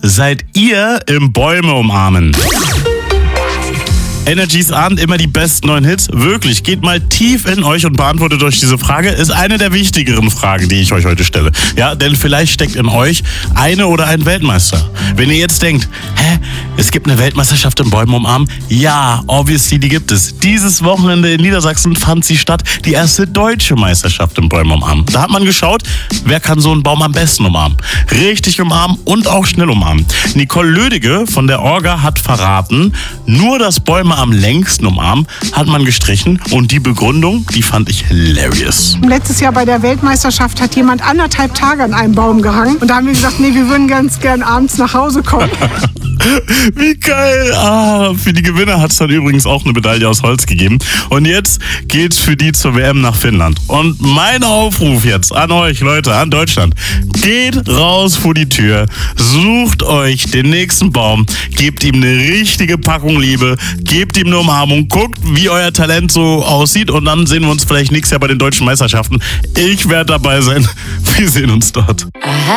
seid ihr im Bäume umarmen? Energies ahnt immer die besten neuen Hits. Wirklich, geht mal tief in euch und beantwortet euch diese Frage. Ist eine der wichtigeren Fragen, die ich euch heute stelle. Ja, denn vielleicht steckt in euch eine oder ein Weltmeister. Wenn ihr jetzt denkt, es gibt eine Weltmeisterschaft im Bäumen umarmen? Ja, obviously, die gibt es. Dieses Wochenende in Niedersachsen fand sie statt, die erste deutsche Meisterschaft im Bäumen umarmen. Da hat man geschaut, wer kann so einen Baum am besten umarmen. Richtig umarmen und auch schnell umarmen. Nicole Lödige von der Orga hat verraten, nur das Bäume am längsten umarmen hat man gestrichen und die Begründung, die fand ich hilarious. Letztes Jahr bei der Weltmeisterschaft hat jemand 1,5 Tage an einem Baum gehangen und da haben wir gesagt, nee, wir würden ganz gern abends nach Hause kommen. Wie geil! Für die Gewinner hat es dann übrigens auch eine Medaille aus Holz gegeben. Und jetzt geht's für die zur WM nach Finnland. Und mein Aufruf jetzt an euch, Leute, an Deutschland. Geht raus vor die Tür, sucht euch den nächsten Baum, gebt ihm eine richtige Packung Liebe, gebt ihm eine Umarmung, guckt, wie euer Talent so aussieht und dann sehen wir uns vielleicht nächstes Jahr bei den deutschen Meisterschaften. Ich werde dabei sein. Wir sehen uns dort.